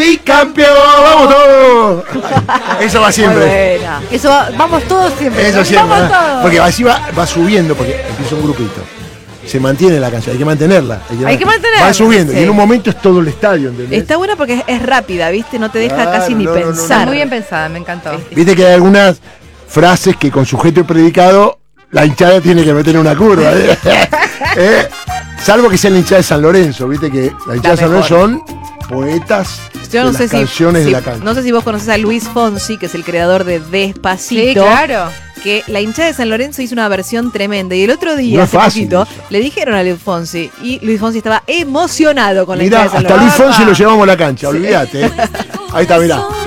bicampeón, vamos todos. Eso va siempre. Buena. Eso vamos todos siempre. Eso siempre. Vamos todos. Porque así va subiendo, porque empieza un grupito. Se mantiene la canción, hay que mantenerla. Hay que mantenerla. Va subiendo, sí. y en un momento es todo el estadio, ¿entendés? Está buena porque es rápida, ¿viste? No te deja Claro, casi ni pensar. Está muy bien pensada, me encantó. Viste que hay algunas frases que con sujeto y predicado la hinchada tiene que meter en una curva. Salvo que sea la hinchada de San Lorenzo, viste que la hinchada de San Lorenzo son poetas Yo no de sé las si, canciones de la cancha. no sé si vos conocés a Luis Fonsi, que es el creador de Despacito. Sí, claro. Que la hinchada de San Lorenzo hizo una versión tremenda. Y el otro día, No es hace fácil poquito, eso. le dijeron a Luis Fonsi. Y Luis Fonsi estaba emocionado con la Mirá, hinchada de San hasta Lorenzo. Luis Fonsi lo llevamos a la cancha, olvídate. Ahí está, mirá.